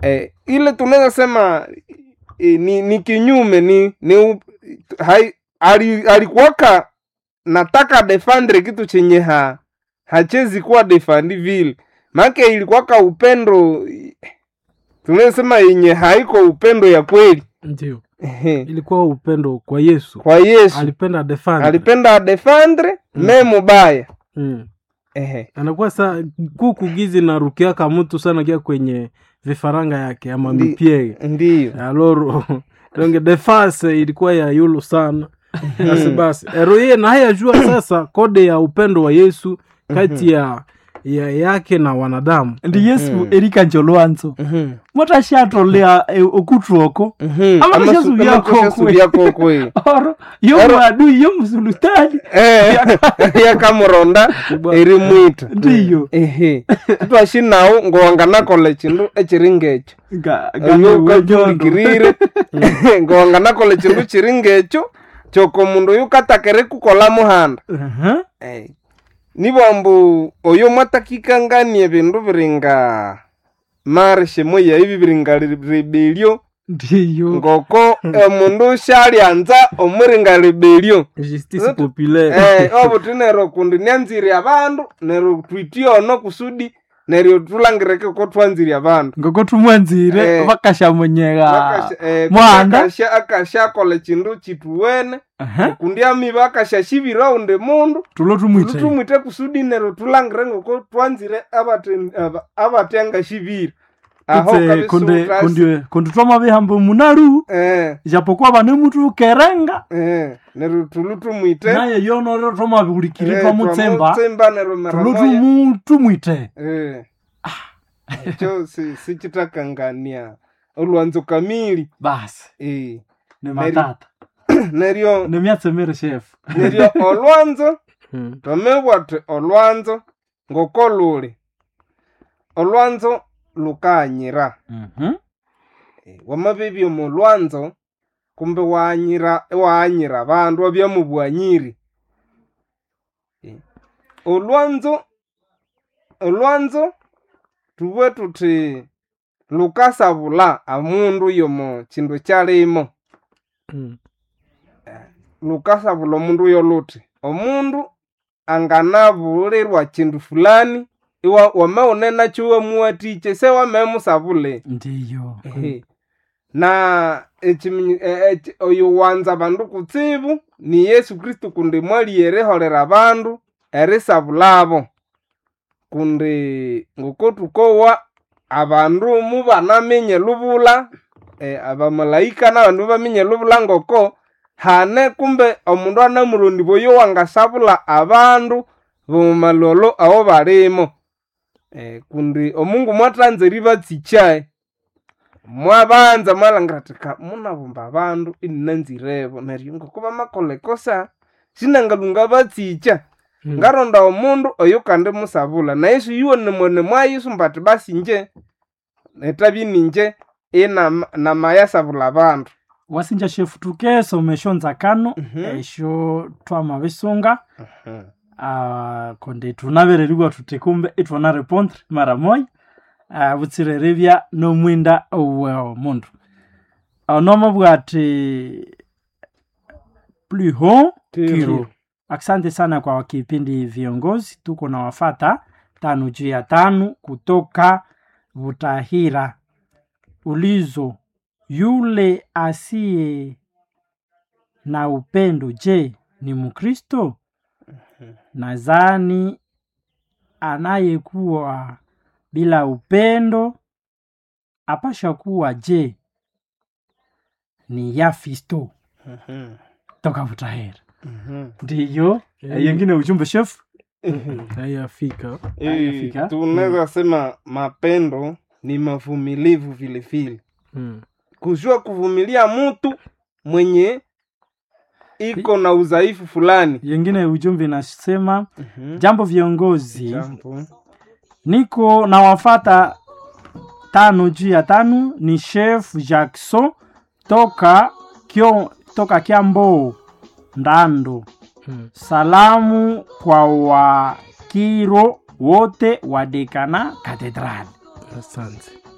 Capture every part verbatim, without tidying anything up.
eh, ile tunaweza sema eh, ni, ni kinyume ni, ni hai, ali, alikuwaka nataka defendre kitu chenye ha hachezi kuwa defendi vile, maana ilikuwaka upendo tunaweza sema yenye haiko upendo ya kweli. Ndio. Ilikuwa upendo kwa Yesu. Kwa Yesu. Alipenda defendre. Alipenda defendre mm. me mubaya. Mm. Ehe. Anakuwa saa kuku gizi na rukia kama mtu sana kia kwenye vifaranga yake ama Ndi, mipiege. Ndiyo. Aloro donge defense ilikuwa ya yulu sana. Basi basi. Eroye na haya jua sasa kode ya upendo wa Yesu kati ya ya yake na wanadamu. Ndi Yesu mm-hmm. Erika Njolwanzo. Mhm. Mota shatolea e, okutroko. Mhm. Ama Yesu yako kwe. Oro yo adu yo msulutani. Eh. Ya kamuronda eri mwita. Ndiyo. Ehe. Twashinao ngowangana kole chindu echiringecho. Ga ga girire. Ngowangana kole chindu chiringecho. Choko mundu yukatakere kukola muhanda. Mhm. Eh. Nibambu oyo mwatakikanganie bindu biringa marshe moya ibi biringa rebelio. Ndiyo. Ngoko emundu shali anza omuringa rebelio. Justice populaire. Eh, obo tunero kundi nyanziri abandu nero twitio no kusudi nero tulangireke ko twanziri abandu. Ngoko tumwanzire eh, bakasha monyega. Bakasha eh, mwanda akasha akasha kole chindu chituwene. Uh-huh. Kundi ami bakasha shibira unde mundu. Tulo tumwite. Tumwite kusudi nero tulangire ngoko twanzire abate abatenga shibira. Aho kabisa konde konde konde twama bihambo munaru eh japokuwa bane mutu kerenga eh nero tulutu mwite naye yono ro twama bihulikiri twa mutsemba mutsemba nero maramoya tulutu mutu mwite eh ah cho si sichitakangania olwanzo kamili basi eh ne matata nerio ne myatsemere chef nerio olwanzo tomebwate olwanzo ngokolule olwanzo lukanyira. Mhm. E, wamabibi mu lwanzo kumbe wanyira wanyira bandu abya mu bwanyiri. E, olwanzo olwanzo tuwe tuti lukasabula amundu yomo chindu kyalimo. Mm. E, lukasabula mundu yoluti omundu anganabulirwa chindu fulani iwa wameonena chuwa muatiche se wamemusabule. Ndiyo. Ehe. Na echi e, oyo wanza bandu kutsibu ni Yesu Kristo kundi mwali ere holera bandu ere sabulabo kundi ngokotukowa abandu mubana menye lubula e, abamalaika na bandu bamenye lubula ngoko hane kumbe omundu anamurundi boyo wangasabula abandu bomalolo aho balimo. Eh, kundi omungu mwatanzeri batsichae mwabanza malangratika munabumba abandu inanzirebo nariyungo kuba makole kosa sinangalunga batsicha hmm. Ngaronda omundu oyo kandi musabula na Yesu yuone mwene mwa Yesu mbati basi nje netabi ninje ina na maya sabula abandu wasinja chef tukeso meshonza kano mm-hmm. Esho twama bisunga mhm. Ah uh, konde tunabererwa tutekumbe itwana répondre mara moya ah uh, butsirerebya no mwinda owo mundu anoma bwati plus haut kiro. Asante sana kwa kipindi viongozi, tuko na wafata tano juu ya tano kutoka Butahira. Ulizo, yule asiye na upendo je ni Mkristo? Nadhani anayekuwa bila upendo apasha kuwa je ni Yafisto. Mhm. Toka Butahira. Mhm. Ndiyo, yengine ujumbe chef? Hayafika. Eh, tunaweza sema mapendo ni mavumilivu vile vile. Mm. Kujua kuvumilia mtu mwenye iko na udhaifu fulani. Yengine ujumbe nasema mm-hmm. Jambo viongozi. Jambo. Niko na wafata tano juu ya tano ni chef Jackson toka kio toka Kiambo Ndando. Hmm. Salamu kwa wakiro wote wa Dekana Cathedral. Asante.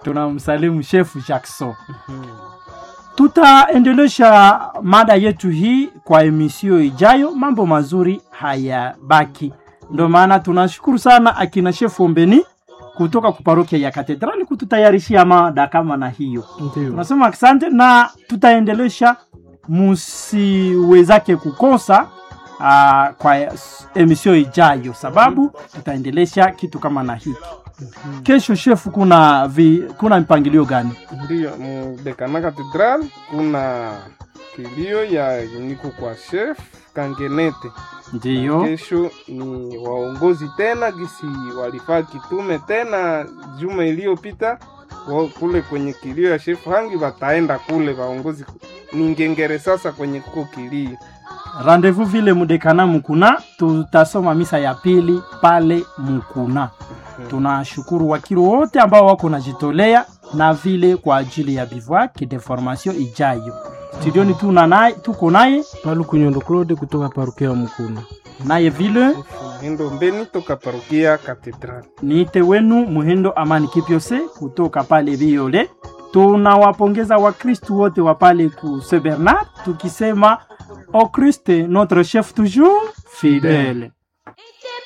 tunamsalimu shefu Jackson. Tutaendelesha mada yetu hii kwa emisio ijayo. Mambo mazuri hayabaki. Ndio maana tunashukuru sana akina shefu Ombeni kutoka kuparokia ya Katedrali kututayarishia mada kama na hiyo. Ndiyo. Tunasema asante na tutaendelesha, musiwezake kukosa uh, kwa emisio ijayo sababu tutaendelesha kitu kama na hiki. Kesho shefu kuna vi, kuna mpangilio gani? Ndio, mdekana Katedral kuna kilio ya niko kwa chef Kangenete. Ndiyo. Kesho ni waongozi tena gisi walifaa kitume tena juma iliyopita kule kwenye kilio ya chef Hangi, wataenda kule waongozi ni ngengere sasa kwenye kuko kilio. Rendezvous vile mudekana Mukuna, tutasoma misa ya pili pale Mukuna. Hmm. Tunashukuru wakiro wote ambao wako najitolea na vile kwa ajili ya bivouac de formation ijayo. Studioni tuna naye tuko naye Paluku Nyondo Claude kutoka parokia ya Mukuna. Naye vile Muhindo Mbeni toka parokia Katedral. Niite wenu Muhindo Amani Kipiose kutoka pale Biole. Tunawapongeza Wakristo wote wa pale ku Saint Bernard tukisema au Christ notre chef toujours fidèle.